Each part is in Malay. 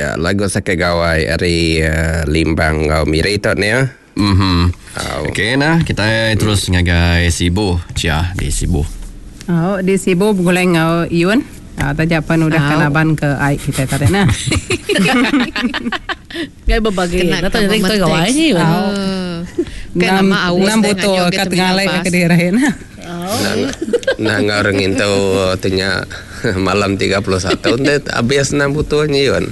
Ya, lagu sakai gawai ari limbang ngau miri tu ni ya. Okay nah, kita terus ngagai Sibu. Cia di Sibu. Di Sibu boleh ngau Iwan. Tadi apa udah kanaban ke ai kita tadi nah. Gaya berbagai. Nata jadi kita gawai ni. Nam butuh kat ngalai ke daerah na. Nah ngorengin tu tanya malam 31 ndet habis nam butuh nyiun.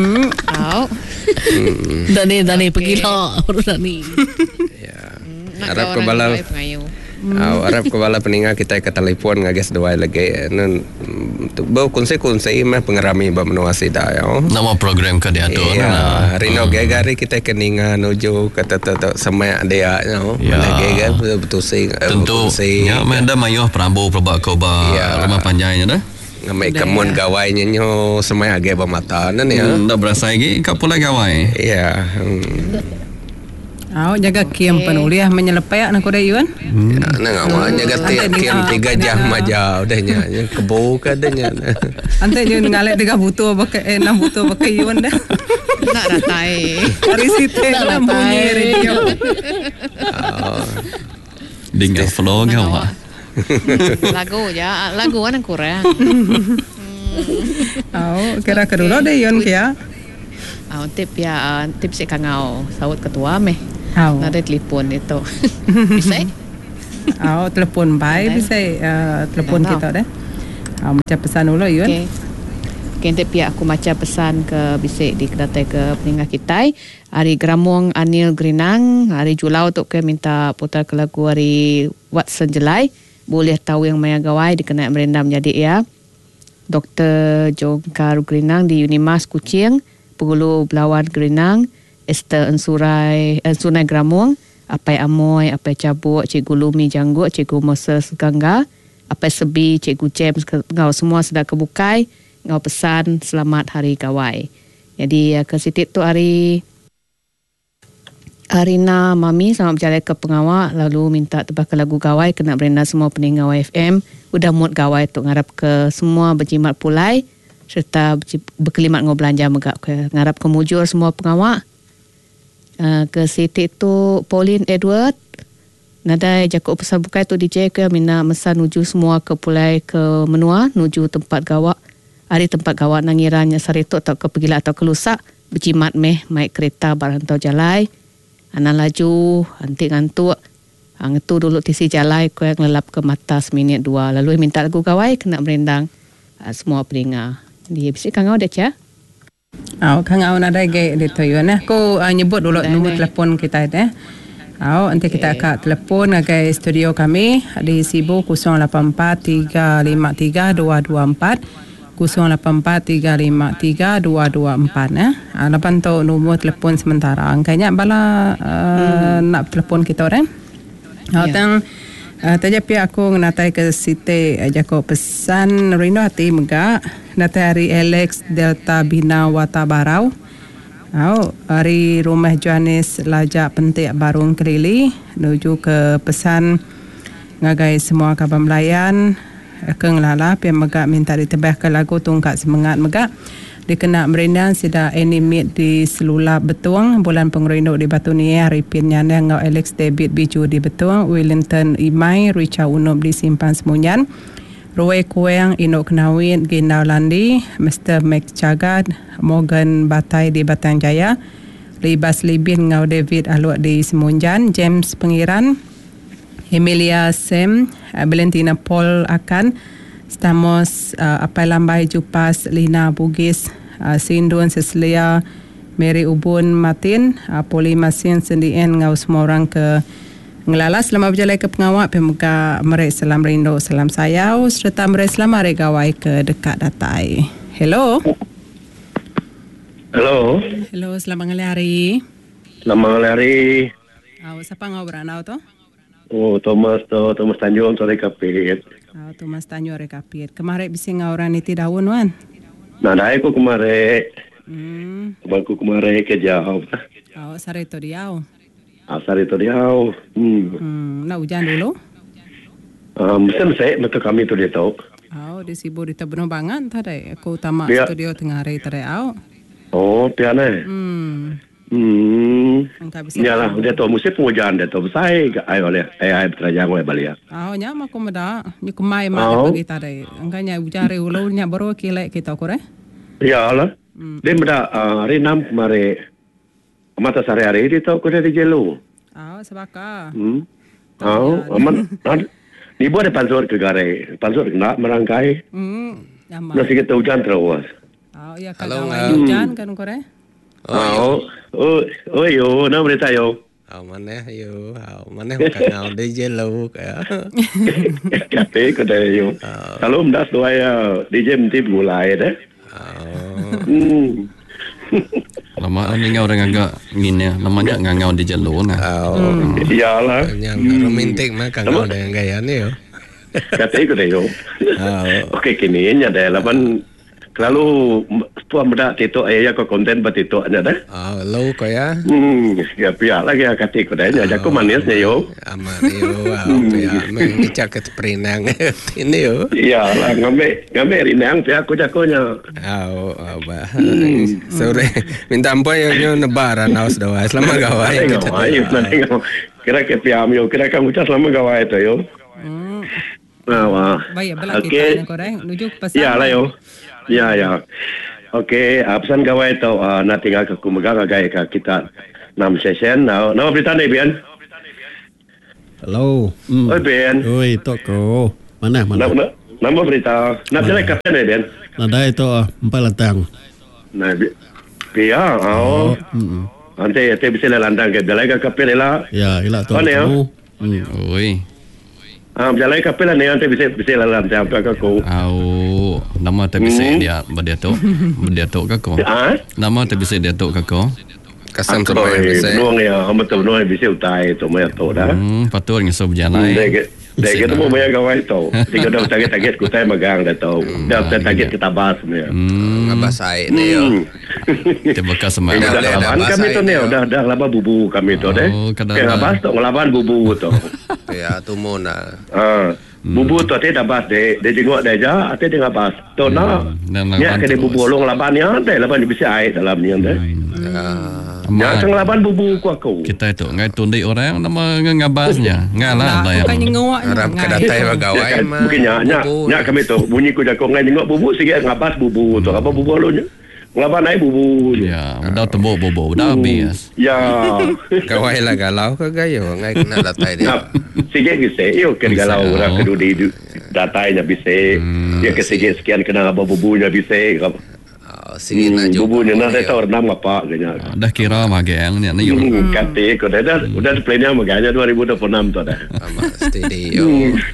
Dani pergi lah Dani. Ya. Arab kebala. Arab kebala peninga kita ke telefon ngages dua lagi. Nun bau kunci mah pengerami bamenuasi dah ya. Nama program ke dia tu. Ya. Rino gegari kita keninga nuju kata sama dia ya. Gegar betul sih. Tentu. Ya, ada mayuh Prabu Prabak Koba rumah panjangnya dah. Ngamai kemun gawainya nyo semai age bamata nan ya. Dah berasa lagi kapula gawai. Iya. Jaga kiam penuliah menyelepai nak kuda Iwan. Nang awak jaga kiam 3 jam aja udahnya kebo kadanya. Ante je ngalek 3 butuh pakai 6 butuh pakai Iwan dah. Nak ratai. Hari situ nak bunyi radio. Dengan flow gawai. Lagu anak kurang. Kira kedua deh Iwan kia. Tip si kangau sawut ketua meh. Nada telefon itu. Bisa? Telepon baik bisa telepon kita deh. Macam pesan dulu Iwan. Kente pihak aku macam pesan ke bisik di kedatai ke peninggal kita. Hari Gramong Anil Grinang, hari Julau tu ke minta putar ke lagu hari Watson Jelai. Boleh tahu yang maya gawai dikenai merendam jadi ya. Dr. Jongkar Grinang di Unimas Kuching, Pegulu Belawan Grinang, Esther Sunai Gramong, Apai Amoy, Apai Cabuk, Cikgu Lumi Janggut, Cikgu Moses Gangga, Apai Sebi, Cikgu James, ngau semua sudah kebukai, ngau pesan selamat hari gawai. Jadi ke situ tu hari Arina Mami sama berjalan ke pengawal lalu minta tebak ke lagu gawai kena berenda semua peninggal YFM udah mood gawai tu ngarap ke semua berjimat pulai serta berkelimat ngau belanja megak ke ngarap ke mujur semua pengawal ke situ tu Pauline Edward nada jakuk pesan bukai tu DJ ke mina mesan nuju semua ke pulai ke menua nuju tempat gawak hari tempat gawak nangirannya sarituk atau ke pergilah atau ke lusak berjimat meh maik kereta barantau jalai anak laju, antik ngantuk. Ngetu dulu tisi jalai ko yang lelap ke mata seminit 2. Lalu minta lagu gawai kena merendang semua peninga. Dia bisik kangau dah cia? Kangau nada gay di tu Yuan. Ko nyebut dulu nombor telefon kita deh. Nanti kita akan telefon ke studio kami di Sibu 084-353-224. 084-353-224 Lapan tu nombor telefon sementara angkanya bala nak telefon kita orang tapi aku natai ke Siti jako pesan Rino hati megak natai hari Alex Delta Bina Watabarau hari rumah Johannes Lajak Pentik Barung Kelili menuju ke pesan ngagai semua kabar melayan keng lala pia megak minta ditebah ke lagu tungkat semangat megak dikena merendang sida animate di selula betuang bulan pengrinduk di Batu Nia Ripin Nyanda ngau Alex David Biju di betuang Wellington Imai Richard Unob di Simpan Semunyan Roy Kueng Inok Kenawin Ginau Landi Mr. Max Cagat Morgan Batai di Batang Jaya Libas Libin ngau David Aluak di Semunjan James Pengiran Emilia Sem, Valentina Paul akan Stamos Apai Lambai Jupas Lina Bugis Sindun Cecilia Mary Ubun Martin Poli Masin Sendien ngau semua orang ke ngelalas selama berjalan ke pengawak pemuka merek salam rindu salam sayau serta merek selama regawai ke dekat datai. Hello. Selamat hari. Siapa ngau beranau tu? Thomas Tanjung sore kapit. Thomas Tanjung sore kapit. Kemarin bisa ngauran itu daun wan. Nah, dah aku kemarin. Aku kemarin ke jauh. Sare itu diau. Sare itu diau. Nak hujan dulu? Mesti saya betul kami tu dia tahu. Di Sibu di Tebenung Bangan tadi. Aku utama studio tengah hari tadi. Oh, pian eh. Angka bisa. Yalah, dia tu musim penghujan dia tu besar ai oleh ai terajang oleh balik. Nya mak kumada, ni kumai mak pagi tadi. Angkanya ujare ulaunya baru kilek kita kore. Yalah. Dia meda hari 6 kemarin. Mata sehari-hari dia tahu kau dari jelu. Sebaka. Aman. Ni buat pansor ke garai. Pansor nak merangkai. Nasi kita hujan terus. Ya kalau hujan kan kore. Yo, nak berita yo. Mana yo, mana kau DJ low kaya. Kata kau dah yo. Kalau mendas doa ya DJ mesti mulai deh. Lama ni ngau dengan agak gini, namanya ngau di jalur nah. Iyalah. Yang romantik mah kau dengan gaya ni yo. Kata kau dah yo. Okey kini nya dah lapan. Kalau tuan muda tito ayah kau konten batito nya dah. Low kaya. Ya pihak lagi kata kau dah nya. Jago manisnya yo. Aman yo. Pihak mengicak ketperinang ini yo. Iyalah ngambil rinang pihak aku jagonya. Bah. Sore minta ampun yo nebaran aus doa. Selama gawai. Kira ke pihak yo. Kira kamu cak selama gawai tu yo. Baik, bela kita yang korang nujuk pesan. Ya lah yo. Ya. Okey, pesan gawai tu nak tinggal ke kumaga gaya kita 6 session. Nama berita ni Bian. Hello. Oi Bian. Oi toko. Mana? Nama berita. Nak jalan kapan ni Bian? Nadai tu 4 latang. Nah, Bian. Ante bisa landang ke jalan kapan lah. Ya, ila tu. Oi. Jalan kapel ni ante bisa lalam sampai ke ko. Nama tu bisa dia berdatuk ke ko. Nama tu bisa datuk ke ko. Kasam semua bisa. Nuang ya, betul nuang bisa utai tu mai tu dah. Patut ngso berjalan. Dah kita mau bayar gawai tu. Tiga dah target ku tai magang dah tu. Dah target kita bahas ni. Ngabas ai ni yo. Terbuka semua. Kami tu ni dah laba bubu kami tu deh. Kena bahas tu ngelaban bubu tu. Ya tu mona. Bubu tu ate dah bahas deh. Dia jenguk dah ja, ate dia bahas. Tu nak. Ya kena bubu long laban ya, dah laban bisa ai dalam ni deh. Ya ngelaban bubu aku. Kita itu ngai tundi orang nama ngabasnya. Ngalah lah ya. Bukan ngawak. Harap kedatai bagawai mah. Mungkin nya kami tu bunyi ku jago ngai jenguk bubu sikit ngabas bubu tu. Apa bubu lo nya? Ngelaban ai bubu. Ya, udah tembok bobo, udah habis. Ya. Gawai lah galau ke gayo ngai kena datai dia. Sikit bisa. Yo kan galau orang kedu di datainya bisa. Ya ke sekian kena apa bubunya bisa. Sige na jo. Bubunya na tahu renam apa kanya. Dah kira magang ni na yun. Kate ko dah plannya maganya 2026 tu dah. Studio.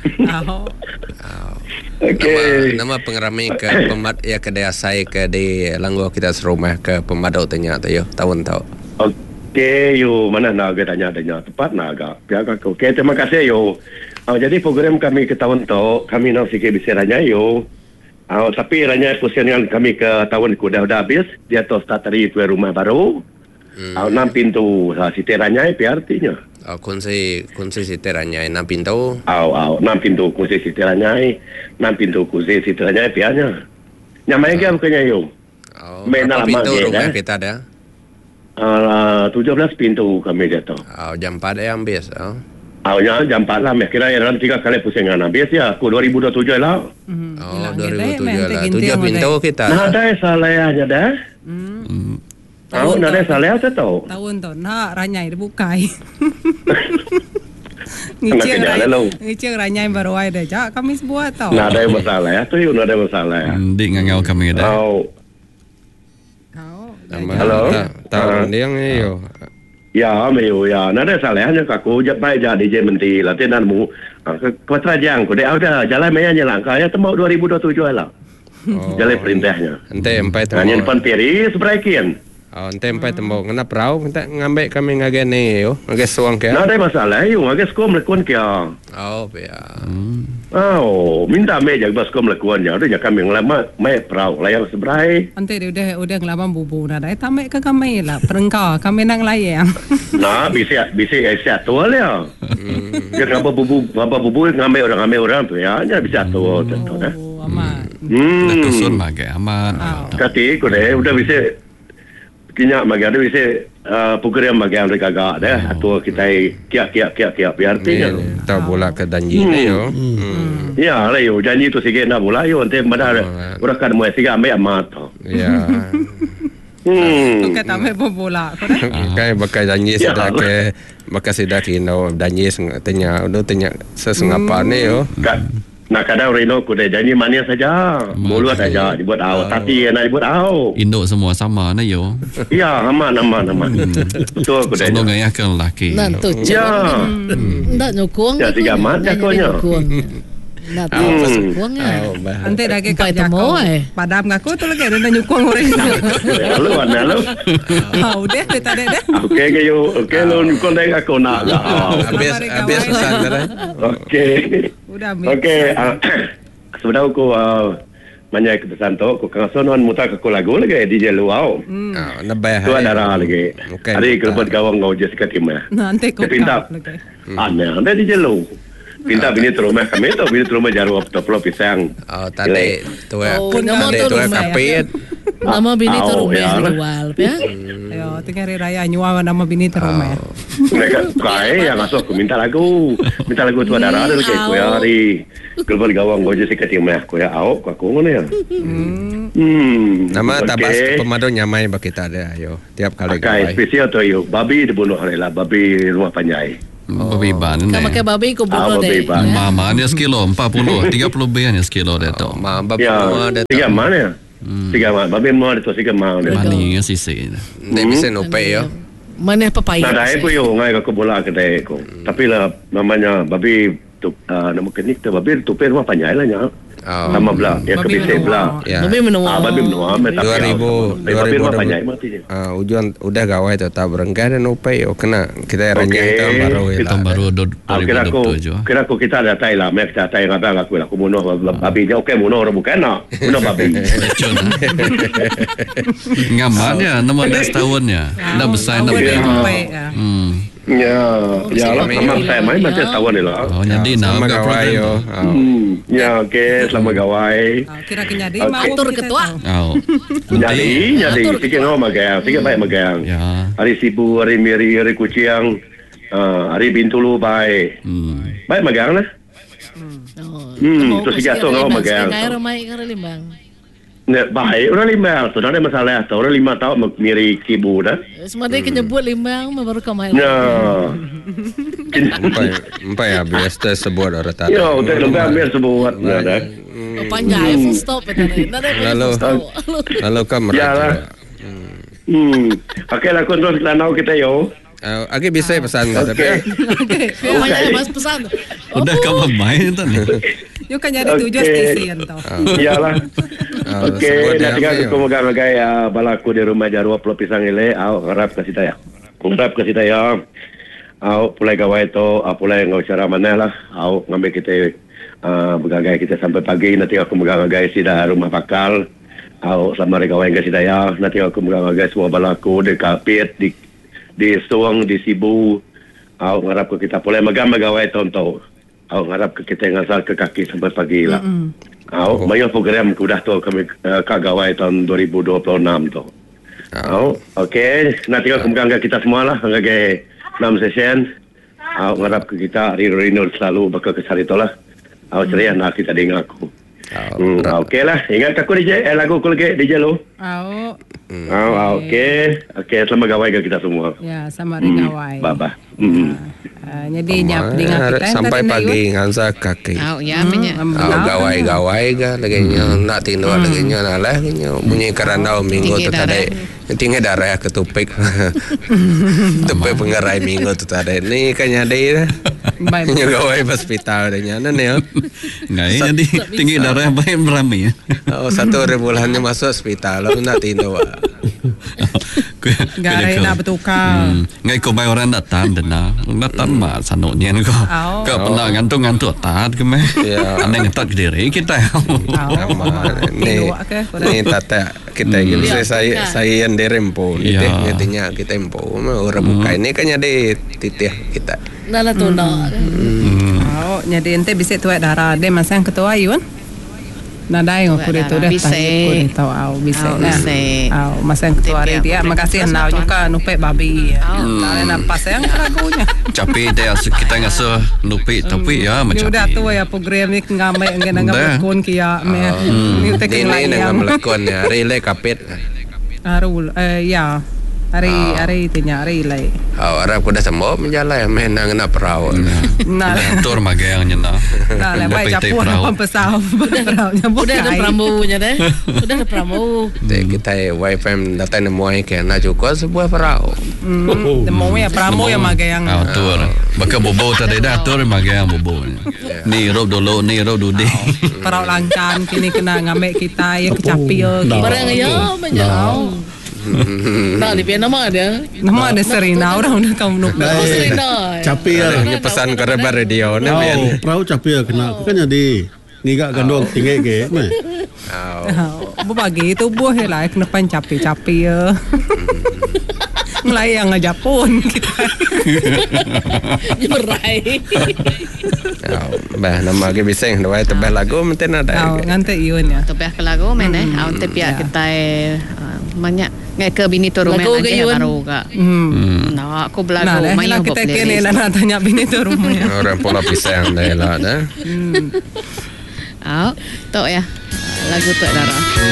Okey. Nama pengerami ke pemat ya ke daya saya ke di langgo kita serumah ke pemadau tanya tu yo tahun tau. Okey yo mana nak tanya tepat nak agak. Pihak aku. Okey terima kasih yo. Jadi program kami ke tahun tu kami nak sikit bicaranya yo. Tapi ranya posisian kami ke tahun ku dah habis. Dia tu start dari tu rumah baru. 6 pintu siteranya artinya. Kunci siteranya 6 pintu. 6 pintu kunci siteranya 6 pintu kunci siteranya pianya. Nyamai ke bukannya yo. Berapa pintu rumah kita ada? 17 pintu kami dia tu. Jam 4 yang habis. Jam 4 lah. Kira yang 3 kali pusingan habis ya. Aku 2027 lah. 2007 lah. 7 pintu kita. Nah, ada salahnya dah. Ada salah tu tahu. Tahun tu nak ranyai dibukai. Ngicir ranyai baru ada jak kami sebuah tahu. Nah, ada masalah ya. Tu ada masalah ya. Dik ngau kami dah. Halo. Tahu dia ni yo. Ya, meyo ya. Nada salahnya aku baik jadi DJ menti latihan mu. Kota jang ko dia ada jalan mainnya langkah ya tembak 2027 lah. Jalan perintahnya. Ente empai tembak. Hanya depan peri sebraikin. Ente empai tembak ngena perahu minta ngambil kami ngagene yo. Ngage suang ke. Nada masalah yo ngage skom lekon ke. Ya. Minta meja bas kom lekon ya. Udah kami ngelama mai perahu layar sebrai. Ante dia udah ngelaban bubu nada. Tamek ke kami lah. Perengkau kami nang layang. Nah, bisa tu ya. Dia ngapa bubu ngambil orang tu ya. Nya bisa tu aman. Dah tusun lagi aman. Kati ko deh udah bisa kinyak magang tu bisa program magang mereka agak dah atau kita kiak artinya tahu bola ke janji ni yo. Ya lah yo janji tu sikit nak bola yo nanti mana orang kan mau sikit ambil amat. Ya. Tu kata ambil bola. Kai bakal janji sudah ke bakal sudah kino janji tanya sesengapa ni yo. Nak kadang Reno ku dah janji manis saja. Mulut saja dibuat awak. Tapi nak dibuat awak. Induk semua sama na yo. Ya, aman. Betul aku dah. Selalu ngayakan lelaki. Nak tu Ya. Nak nyokong. Ya, tiga mat jakonya. Nak tu nyokongnya. Nanti dah ke Pai kat temu padam ngaku tu lagi ada nyukong orang. Lalu mana lu? Udah kita dah. Okey ke yo. Okey lu kau dah aku nak. Habis pesan dah. Okey. Udah ambil. Okey. Sebenarnya aku banyak kepesan tu. Aku kangasonon muta aku lagu lagi DJ luau. Nabay. Tu ada lagi. Hari kelebut gawang ngau Jessica Timah. Nanti kau Pinta. Ada DJ lu. Pinta bini terumah kami tu bini terumah jaru top pisang. Oh tadi tu nama tu kapit. Nama bini tu rumah jual ya. Yo, tengah hari raya nyuang nama bini terumah. Mereka kai yang masuk aku minta lagu tu ada lagi aku hari kelebut gawang ngau Jessica Timah aku ya aku ngono ya. Nama tabas pemadu nyamai bagi kita ada yo. Tiap kali kai spesial tu yo babi dibunuh lah babi rumah panjai. Babi ban ni. Kau makan babi kau bunuh deh. Mama ni sekilo 40 30 ben ni sekilo dah tu. Babi ada tiga mana? Tiga mana? Babi mana tu tiga mana? Mani sisi. Ni bisa nopai yo. Mana papaya? Nah, aku yo ngai aku bola kedai aku. Tapi lah namanya babi tu nama kenik tu babi tu rumah panjai lah nya. Sama belah, ya kebisik belah. Babi menua. Babi menua, tapi 2000 ujuan udah gawai tu tak berenggar dan upai kena kita ranjang tahun baru kira aku kita ada tai lah, mek kita tai ngabang aku bunuh babi dia okey bunuh orang bukan nak bunuh babi. Ngamarnya nama 10 tahunnya. Dah besar dah. Ya lah, memang saya main macam tahun ni lah. Oh, jadi nama gawai yo. Ya, okey, selamat gawai. Kira-kira jadi mau atur ketua. Jadi, sikit ngau magang, sikit baik magang. Hari Sibu, hari Miri, hari Kuciang, hari Bintulu baik. Baik magang lah. Tu sikit tu ngau magang. Kaya ramai kara limbang. Baik, orang limbang tu, tak ada masalah. Orang 5 tahun Miri Kibu dah. Semua dia kenyebut limbang, baru kau main. Ya. Empai habis tu sebut orang tadi. Ya, untuk limbang habis sebut. Panjang, full stop. Lalu kamu ya. Okey lah, kontrol lanau kita yo. Agak bisa pesan tak? Okey. Banyak mas pesan. Udah kamu main tu ni. You kan jadi 7 stesen tau. Iyalah. Okey, nak tinggal aku megang-megang balaku di rumah Jarwa Pulau Pisang ile, harap kasih taya. Harap kasih taya. Pulai gawai tu, pulai ngau cara mana lah. Ngambil kita bergagai kita sampai pagi, nanti aku megang-megang sida rumah bakal. Selama gawai kasih taya, nanti aku megang-megang semua balaku di kapit, di Suang, di Sibu. Ngarap ke kita pulai megang-megang gawai tonton. Ngarap ke kita ngasal ke kaki sampai pagi lah. Banyak program sudah tu kami kagawai tahun 2026 tu. Okey, nanti aku mengganggu kita semua lah, mengganggu 6 session. Ngarap ke kita Rino selalu bakal kesal itu lah. Ceria nak kita dengar aku. Okey lah, ingat aku DJ lagu aku lagi DJ lo. Okey, selamat gawai ke kita semua. Ya, sama gawai. Bye. Jadi nyap dengar kita sampai pagi ngansa kaki. Ya punya. Gawai ga lagi nak tindu lagi nalah bunyi karena minggu tu tadi. Tinggal darah ketupik. Tupik pengerai minggu tu tadi. Ni kan nyadai dah. Gawai hospital dah nyana ni. Ngai jadi tinggi darah baik beramai. 1 bulannya masuk hospital lalu nak tindu. Garai nak bertukar. Ngai kau bayar orang datang dana. Datang mak sanoknya ni kau. Kau pernah ngantuk tat ke meh? Aneh ngetat diri kita. Ni tata kita gitu. Saya yang derempo. Nitinya kita empo. Orang buka ini kan jadi titih kita. Nala tuna. Jadi ente bisa tuai darah. Dia masa yang ketua Yun? Nadai aku dia tu dah Bisik. tahu au bisik Au, nah. bisik. Au masa tu hari dia makasih nau juga nupek babi. Tak nak pasang lagunya. Capi dia kita ngasa nupi tapi ya macam. Udah tu ya program ni ngamai ngena kon kia me. Ni teking Ini lain. dengan melakon ya, relay kapit. Arul ya. Hari tinya hari lai. Arab ko dah semua menjalai main nang na perahu. Nah, Tur magayangnya na. nah lepas capur apa pesau. Udah ada pramunya deh. Udah ada pramu. Kita wifi datang nemuai ke na juga sebuah perahu. Demo ya pramu ya magayang. Tur. Baka bobo tadi dah tur magayang bobo. Ni rob dulu, ni rob dudi. Perahu lancan kini kena ngambil kita ya kecapi ya. Barang ya menjauh. Nah, di nama dia. Nama ada Serina orang udah kamu nuk. Oh, Serina. Capi ya. Ini pesan ke rebar radio ni ben. Perahu capi ya kena. Kan jadi ngigak gandong tinggi ke. Berbagi itu buah lah kena pan capi ya. Melayang aja pun kita. Nyerai. Bah nama ke bising dua tebah lagu mungkin ada. Ngante iun ya. Tebah ke lagu mana? Awak tepiak kita banyak ngai ke bini tu rumah aja ya baru ka. Nah aku belagu main kita kene nak tanya bini tu rumah. Orang pola pisang dah lah dah. Tok ya. Lagu tu darah.